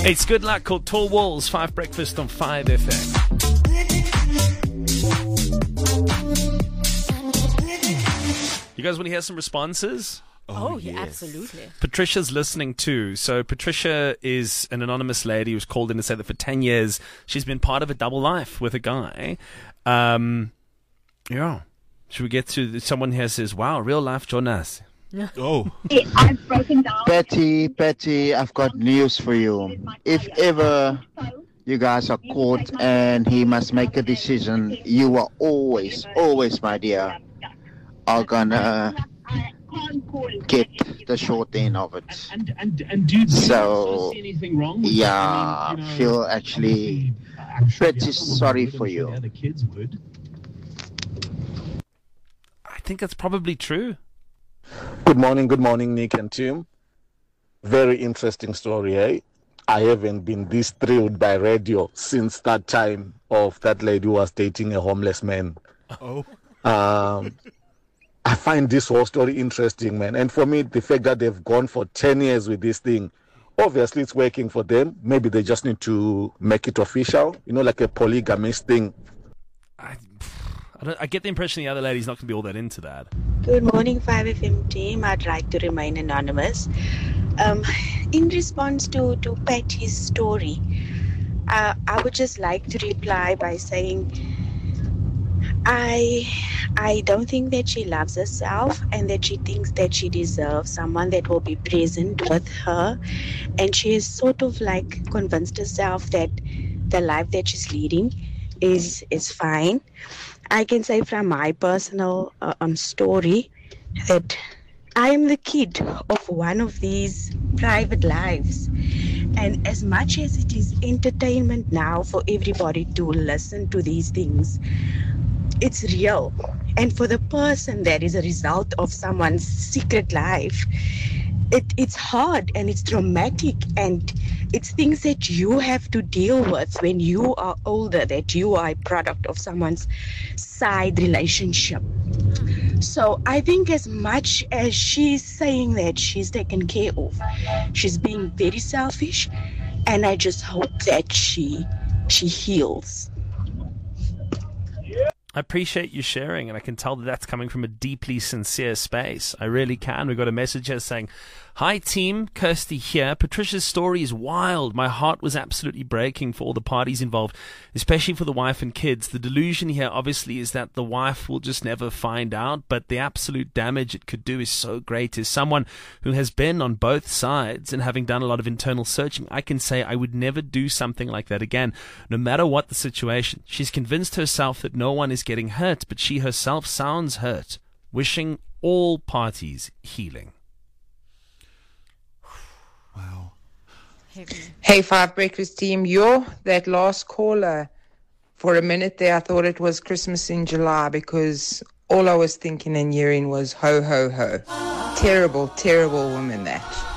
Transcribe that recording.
It's Good Luck called Tall Walls, 5 Breakfast on 5 FM. You guys want to hear some responses? Oh, yeah, absolutely. Patricia's listening too. So Patricia is an anonymous lady who's called in to say that for 10 years she's been part of a double life with a guy. Yeah. Should we get to someone here says, wow, real life Jonas. Oh. I've broken down. Betty, I've got news for you. If ever you guys are caught and he must make a decision, you are always, my dear, are gonna get the short end of it. And do you see anything wrong with yeah, I feel actually pretty sorry for you. The kids would. I think that's probably true. Good morning, Nick and Tim. Very interesting story, eh? I haven't been this thrilled by radio since that time of that lady who was dating a homeless man. Oh. I find this whole story interesting, man. And for me, the fact that they've gone for 10 years with this thing, obviously it's working for them. Maybe they just need to make it official, like a polygamist thing. I get the impression the other lady's not going to be all that into that. Good morning, 5FM team. I'd like to remain anonymous. In response to Patty's story, I would just like to reply by saying I don't think that she loves herself and that she thinks that she deserves someone that will be present with her. And she is sort of like convinced herself that the life that she's leading is fine. I can say from my personal story that I am the kid of one of these private lives. And as much as it is entertainment now for everybody to listen to these things, it's real. And for the person that is a result of someone's secret life, it's hard and it's traumatic and it's things that you have to deal with when you are older, that you are a product of someone's side relationship. So I think as much as she's saying that she's taken care of, she's being very selfish, and I just hope that she heals. I appreciate you sharing, and I can tell that that's coming from a deeply sincere space. I really can. We got a message here saying, "Hi team, Kirsty here. Patricia's story is wild. My heart was absolutely breaking for all the parties involved, especially for the wife and kids. The delusion here obviously is that the wife will just never find out, but the absolute damage it could do is so great. As someone who has been on both sides and having done a lot of internal searching, I can say I would never do something like that again, no matter what the situation. She's convinced herself that no one is getting hurt, but she herself sounds hurt. Wishing all parties healing." Wow. Hey, 5 Breakfast team, you're that last caller. For a minute there, I thought it was Christmas in July because all I was thinking and hearing was ho, ho, ho. Terrible, terrible woman that.